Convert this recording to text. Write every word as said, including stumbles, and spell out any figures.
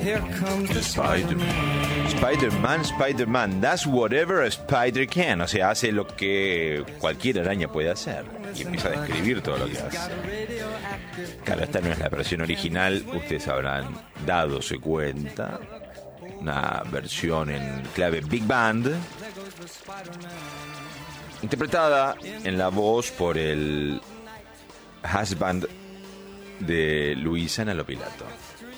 Spider-Man. Spider-Man, Spider-Man, does whatever a spider can. O sea, hace lo que cualquier araña puede hacer. Y empieza a describir todo lo que hace. Claro, esta no es la versión original. Ustedes habrán dadose cuenta. Una versión en clave Big Band, interpretada en la voz por el husband de Luisana Lopilato.